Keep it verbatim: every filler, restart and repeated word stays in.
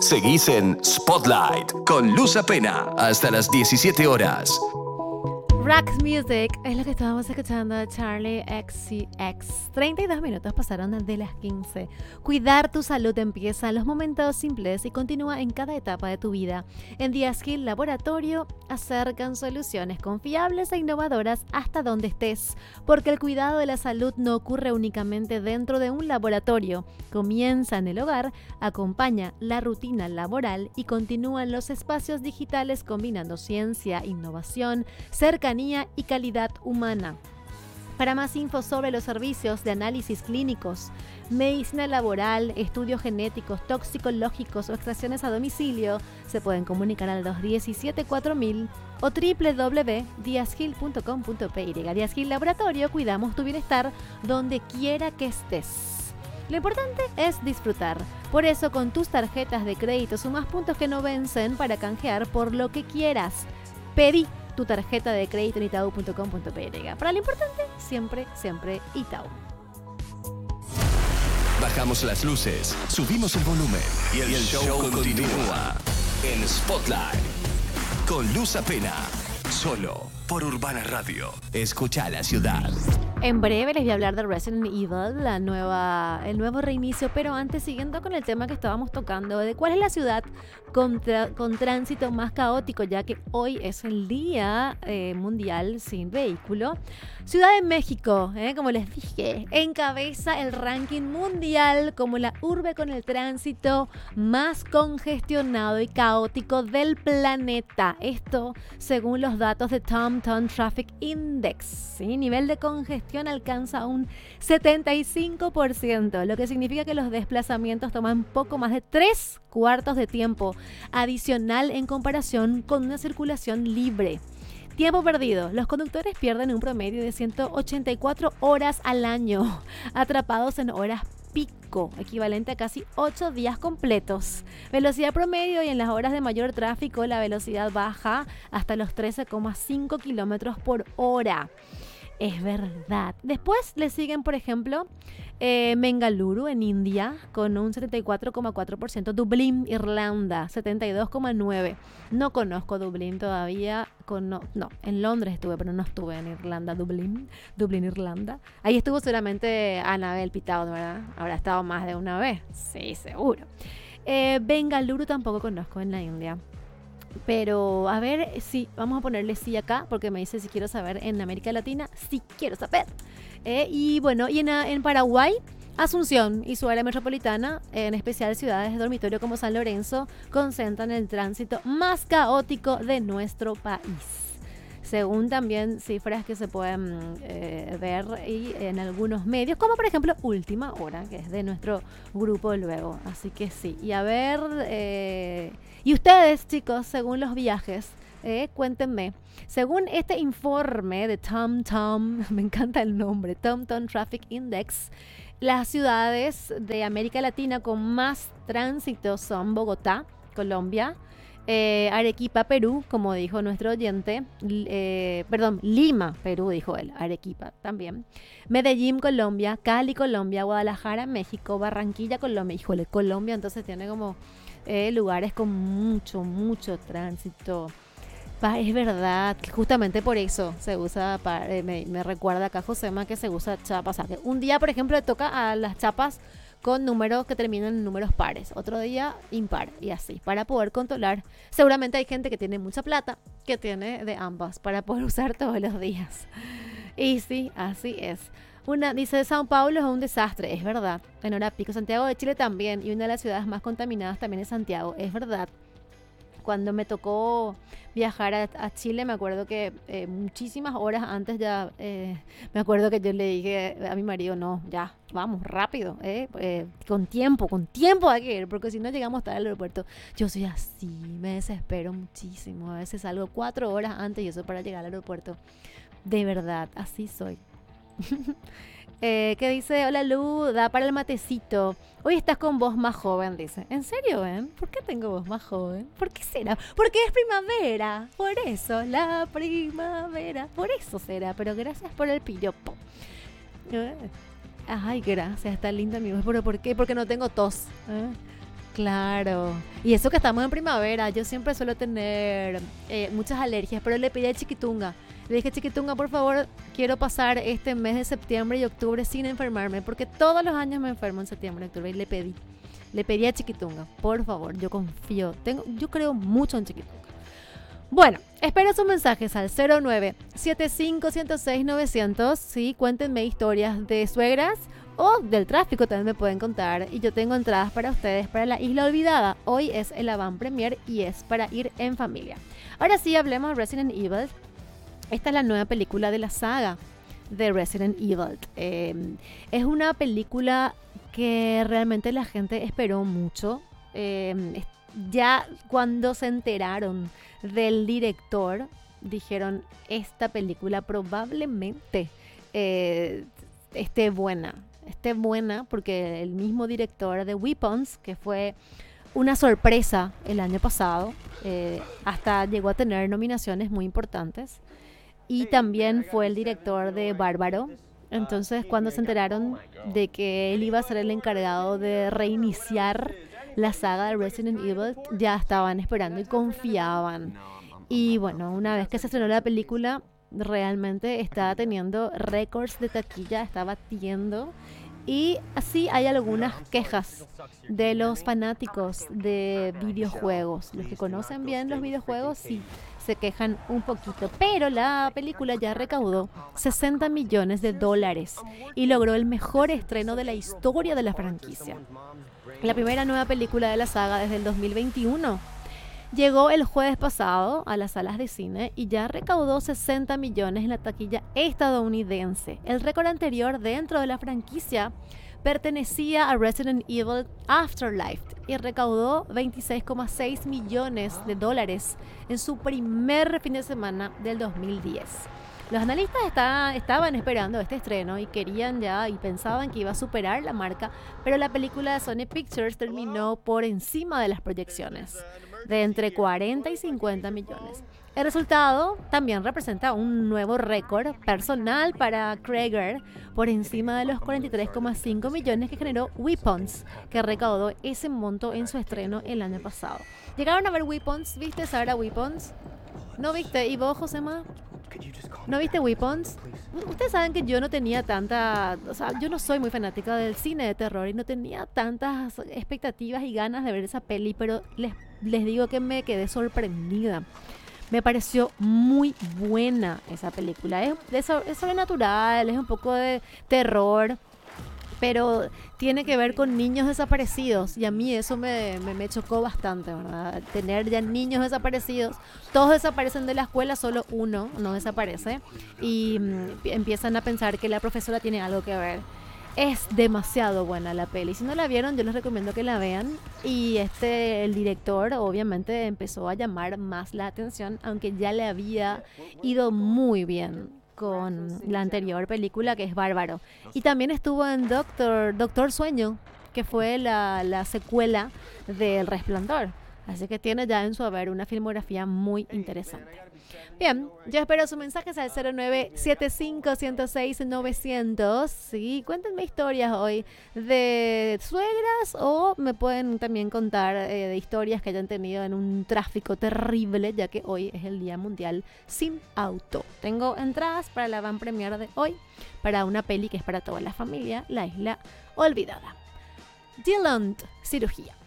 Seguís en Spotlight con Luz Apena hasta las diecisiete horas. Rack Music es lo que estábamos escuchando de Charlie X C X. treinta y dos minutos pasaron de las quince. Cuidar tu salud empieza en los momentos simples y continúa en cada etapa de tu vida. En Diaskill Laboratorio acercan soluciones confiables e innovadoras hasta donde estés, porque el cuidado de la salud no ocurre únicamente dentro de un laboratorio. Comienza en el hogar, acompaña la rutina laboral y continúa en los espacios digitales combinando ciencia, innovación, cercanía y calidad humana. Para más info sobre los servicios de análisis clínicos, medicina laboral, estudios genéticos, toxicológicos o extracciones a domicilio, se pueden comunicar al dos uno siete cuatro mil o doble u doble u doble u punto diaskill punto com punto p y. Diaskill Laboratorio, cuidamos tu bienestar donde quiera que estés. Lo importante es disfrutar. Por eso, con tus tarjetas de crédito sumas puntos que no vencen para canjear por lo que quieras. Pedí tu tarjeta de crédito en itaú punto com punto p y. Para lo importante, siempre, siempre Itaú. Bajamos las luces, subimos el volumen y el, y el show, show continúa en Spotlight con Luz Apena, solo por Urbana Radio. Escucha la ciudad. En breve les voy a hablar de Resident Evil, la nueva, el nuevo reinicio, pero antes, siguiendo con el tema que estábamos tocando, de cuál es la ciudad con, tra- con tránsito más caótico, ya que hoy es el Día eh, Mundial Sin Vehículo. Ciudad de México, eh, como les dije, encabeza el ranking mundial como la urbe con el tránsito más congestionado y caótico del planeta. Esto según los datos de TomTom Traffic Index. ¿Sí? Nivel de congestión alcanza un setenta y cinco por ciento, lo que significa que los desplazamientos toman poco más de tres cuartos de tiempo adicional en comparación con una circulación libre. Tiempo perdido. Los conductores pierden un promedio de ciento ochenta y cuatro horas al año, atrapados en horas pico, equivalente a casi ocho días completos. Velocidad promedio, y en las horas de mayor tráfico la velocidad baja hasta los trece coma cinco kilómetros por hora. Es verdad. Después le siguen, por ejemplo, eh, Bengaluru en India con un setenta y cuatro coma cuatro por ciento. Dublín, Irlanda, setenta y dos coma nueve por ciento. No conozco Dublín todavía. Con, no, no, en Londres estuve, pero no estuve en Irlanda. Dublín, Dublín, Irlanda. Ahí estuvo seguramente Anabel Pitao, ¿verdad? Habrá estado más de una vez. Sí, seguro. Eh, Bengaluru tampoco conozco, en la India. Pero a ver, sí, vamos a ponerle sí acá, porque me dice si quiero saber en América Latina. Sí, quiero saber. Eh, y bueno, y en, en Paraguay, Asunción y su área metropolitana, en especial ciudades de dormitorio como San Lorenzo, concentran el tránsito más caótico de nuestro país. Según también cifras que se pueden eh, ver y en algunos medios, como por ejemplo Última Hora, que es de nuestro grupo luego. Así que sí, y a ver, eh, y ustedes, chicos, según los viajes, eh, cuéntenme, según este informe de TomTom, me encanta el nombre, TomTom Traffic Index, las ciudades de América Latina con más tránsito son Bogotá, Colombia, Eh, Arequipa, Perú, como dijo nuestro oyente, eh, perdón, Lima, Perú, dijo él, Arequipa también, Medellín, Colombia, Cali, Colombia, Guadalajara, México, Barranquilla, Colombia. Híjole, Colombia entonces tiene como eh, lugares con mucho, mucho tránsito. Pa, es verdad, justamente por eso se usa, para, eh, me, me recuerda acá Josema que se usa chapas, o sea, que un día, por ejemplo, le toca a las chapas con números que terminan en números pares, otro día impar, y así, para poder controlar. Seguramente hay gente que tiene mucha plata, que tiene de ambas, para poder usar todos los días. Y sí, así es. Una dice, Sao Paulo es un desastre, es verdad, en hora pico. Santiago de Chile también, y una de las ciudades más contaminadas también es Santiago, es verdad. Cuando me tocó viajar a, a Chile, me acuerdo que eh, muchísimas horas antes ya, eh, me acuerdo que yo le dije a mi marido, no, ya, vamos, rápido, eh, eh, con tiempo, con tiempo hay que ir, porque si no llegamos tarde al aeropuerto. Yo soy así, me desespero muchísimo, a veces salgo cuatro horas antes y eso para llegar al aeropuerto. De verdad, así soy. Eh, que dice, hola Lu, da para el matecito. Hoy estás con voz más joven, dice. ¿En serio, eh? ¿Por qué tengo voz más joven? ¿Por qué será? Porque es primavera. Por eso, la primavera. Por eso será. Pero gracias por el piropo. Eh. Ay, gracias. Está linda mi voz. ¿Pero por qué? Porque no tengo tos. ¿Eh? Claro. Y eso que estamos en primavera, yo siempre suelo tener eh, muchas alergias, pero le pedí a Chiquitunga. Le dije, Chiquitunga, por favor, quiero pasar este mes de septiembre y octubre sin enfermarme, porque todos los años me enfermo en septiembre y octubre, y le pedí. Le pedí a Chiquitunga, por favor, yo confío, tengo, yo creo mucho en Chiquitunga. Bueno, espero sus mensajes al cero nueve siete cinco uno cero seis nueve cero cero. Sí, cuéntenme historias de suegras o del tráfico, también me pueden contar. Y yo tengo entradas para ustedes para La Isla Olvidada. Hoy es el avant premier y es para ir en familia. Ahora sí, hablemos de Resident Evil. Esta es la nueva película de la saga de Resident Evil. Eh, es una película que realmente la gente esperó mucho. Eh, ya cuando se enteraron del director, dijeron, esta película probablemente eh, esté buena. Esté buena porque el mismo director de Weapons, que fue una sorpresa el año pasado, eh, hasta llegó a tener nominaciones muy importantes. Y también fue el director de Bárbaro. Entonces, cuando se enteraron de que él iba a ser el encargado de reiniciar la saga de Resident Evil, ya estaban esperando y confiaban. Y bueno, una vez que se estrenó la película, realmente está teniendo récords de taquilla, está batiendo. Y así hay algunas quejas de los fanáticos de videojuegos. Los que conocen bien los videojuegos, sí, se quejan un poquito. Pero la película ya recaudó sesenta millones de dólares y logró el mejor estreno de la historia de la franquicia. La primera nueva película de la saga desde el dos mil veintiuno. Llegó el jueves pasado a las salas de cine y ya recaudó sesenta millones en la taquilla estadounidense. El récord anterior dentro de la franquicia pertenecía a Resident Evil Afterlife y recaudó veintiséis coma seis millones de dólares en su primer fin de semana del dos mil diez. Los analistas está, estaban esperando este estreno y querían ya y pensaban que iba a superar la marca, pero la película de Sony Pictures terminó por encima de las proyecciones, de entre cuarenta y cincuenta millones. El resultado también representa un nuevo récord personal para Krieger, por encima de los cuarenta y tres coma cinco millones que generó Weapons, que recaudó ese monto en su estreno el año pasado. ¿Llegaron a ver Weapons? ¿Viste, Sara, Weapons? ¿No viste? ¿Y vos, Josema? ¿No viste Weapons? Ustedes saben que yo no tenía tanta... O sea, yo no soy muy fanática del cine de terror y no tenía tantas expectativas y ganas de ver esa peli, pero les, les digo que me quedé sorprendida. Me pareció muy buena esa película. Es, es, es sobrenatural, es un poco de terror, pero tiene que ver con niños desaparecidos y a mí eso me, me, me chocó bastante, ¿verdad? Tener ya niños desaparecidos, todos desaparecen de la escuela, solo uno no desaparece y mm, empiezan a pensar que la profesora tiene algo que ver. Es demasiado buena la peli. Si no la vieron, yo les recomiendo que la vean. Y este, el director obviamente empezó a llamar más la atención, aunque ya le había ido muy bien con la anterior película, que es Bárbaro. Y también estuvo en Doctor, Doctor Sueño, que fue la, la secuela de El Resplandor. Así que tiene ya en su haber una filmografía muy interesante. Bien, yo espero sus mensajes al cero nueve siete cinco uno cero seis nueve cero cero. Sí, cuéntenme historias hoy de suegras o me pueden también contar eh, de historias que hayan tenido en un tráfico terrible, ya que hoy es el Día Mundial Sin Auto. Tengo entradas para la van premier de hoy, para una peli que es para toda la familia, La Isla Olvidada. Dylan, cirugía.